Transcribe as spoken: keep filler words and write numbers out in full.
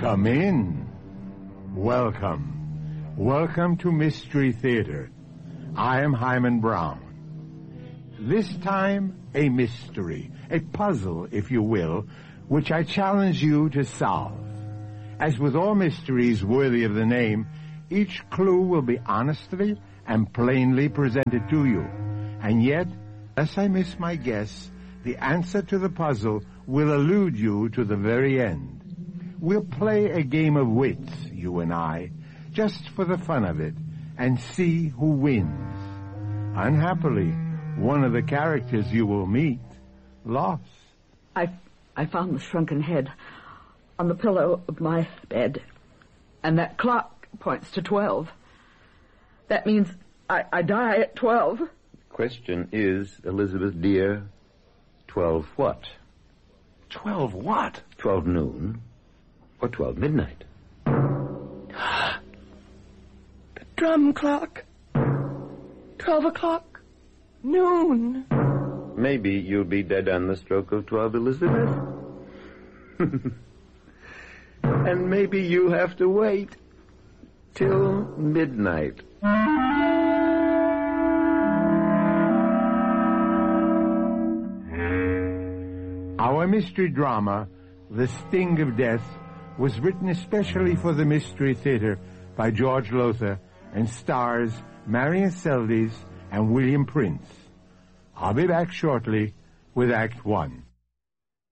Come in. Welcome. Welcome to Mystery Theater. I am Hyman Brown. This time, a mystery, a puzzle, if you will, which I challenge you to solve. As with all mysteries worthy of the name, each clue will be honestly and plainly presented to you. And yet, unless I miss my guess, the answer to the puzzle will elude you to the very end. We'll play a game of wits, you and I, just for the fun of it, and see who wins. Unhappily, one of the characters you will meet lost. I, I found the shrunken head on the pillow of my bed, and that clock points to twelve. That means I, I die at twelve. Question is, Elizabeth dear, twelve what? Twelve what? Twelve noon or twelve midnight? The drum clock. Twelve o'clock. Noon. Maybe you'll be dead on the stroke of twelve, Elizabeth. And maybe you have to wait till midnight. Our mystery drama, The Sting of Death, was written especially for the Mystery Theater by George Lothar and stars Marion Seldes and William Prince. I'll be back shortly with Act One.